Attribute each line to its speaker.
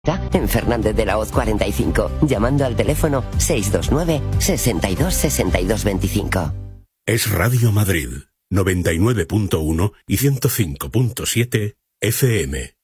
Speaker 1: En Fernández de la Hoz 45, llamando al teléfono 629 62 62 25.
Speaker 2: Es Radio Madrid, 99.1 y 105.7 FM.